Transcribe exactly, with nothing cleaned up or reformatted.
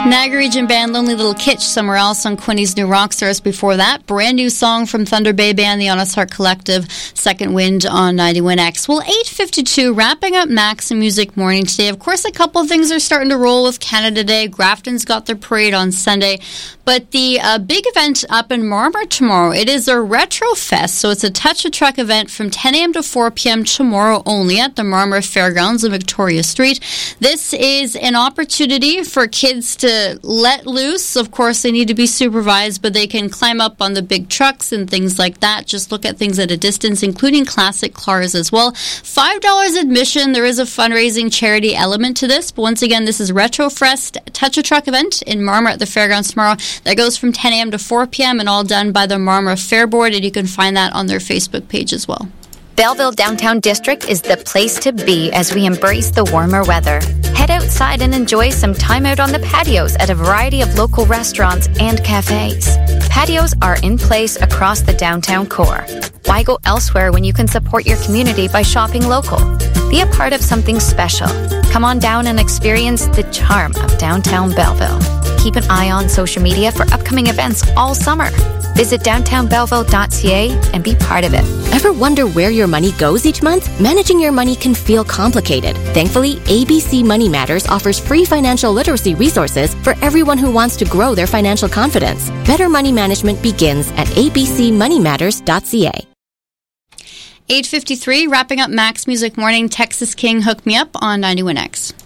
Niagara Region Band, Lonely Little Kitsch, Somewhere Else on Quinny's New Rockstars. Before that, brand new song from Thunder Bay Band, the Honest Heart Collective, Second Wind on ninety-one X. Well, eight fifty-two, wrapping up Max and Music Morning today. Of course, a couple of things are starting to roll with Canada Day. Grafton's got their parade on Sunday. But the uh, big event up in Marmor tomorrow, it is a Retro Fest. So it's a Touch a Truck event from ten a.m. to four p.m. tomorrow only at the Marmor Fairgrounds on Victoria Street. This is an opportunity for kids to let loose. Of course, they need to be supervised, but they can climb up on the big trucks and things like that. Just look at things at a distance, including classic cars as well. five dollars admission. There is a fundraising charity element to this. But once again, this is Retro Fest Touch a Truck event in Marmor at the Fairgrounds tomorrow. That goes from ten a.m. to four p.m. and all done by the Marmor Fair Board, and you can find that on their Facebook page as well. Belleville Downtown District is the place to be as we embrace the warmer weather. Head outside and enjoy some time out on the patios at a variety of local restaurants and cafes. Patios are in place across the downtown core. Why go elsewhere when you can support your community by shopping local? Be a part of something special. Come on down and experience the charm of downtown Belleville. Keep an eye on social media for upcoming events all summer. Visit downtown belleville dot c a and be part of it. Ever wonder where your money goes each month? Managing your money can feel complicated. Thankfully, A B C Money Matters offers free financial literacy resources for everyone who wants to grow their financial confidence. Better money management begins at a b c money matters dot c a. eight fifty-three, wrapping up Max Music Morning, Texas King, Hook Me Up on ninety-one X.